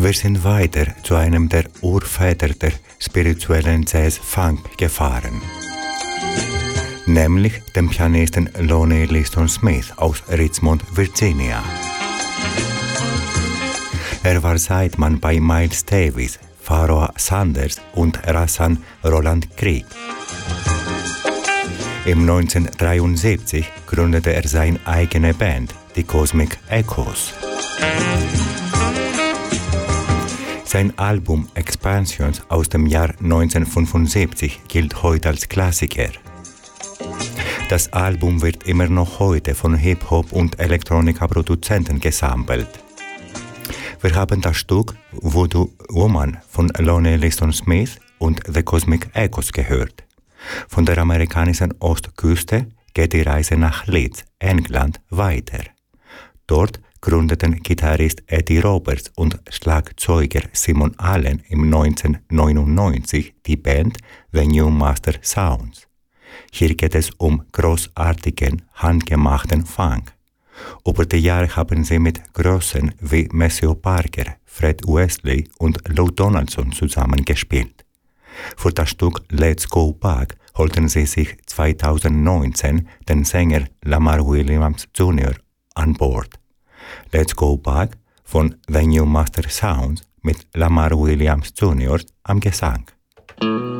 Wir sind weiter zu einem der Urväter der spirituellen Jazz-Funk gefahren, nämlich dem Pianisten Lonnie Liston Smith aus Richmond, Virginia. Er war Sideman bei Miles Davis, Pharoah Sanders und Rahsaan Roland Krieg. Im 1973 gründete er seine eigene Band, die Cosmic Echoes. Sein Album Expansions aus dem Jahr 1975 gilt heute als Klassiker. Das Album wird immer noch heute von Hip-Hop- und Elektronika-Produzenten gesammelt. Wir haben das Stück Voodoo Woman von Lonnie Liston Smith und The Cosmic Echoes gehört. Von der amerikanischen Ostküste geht die Reise nach Leeds, England, weiter. Dort gründeten Gitarrist Eddie Roberts und Schlagzeuger Simon Allen im 1999 die Band The New Master Sounds. Hier geht es um großartigen, handgemachten Funk. Über die Jahre haben sie mit Größen wie Maceo Parker, Fred Wesley und Lou Donaldson zusammengespielt. Für das Stück Let's Go Back holten sie sich 2019 den Sänger Lamar Williams Jr. an Bord. Let's Go Back von The New Master Sounds mit Lamar Williams Jr. am Gesang.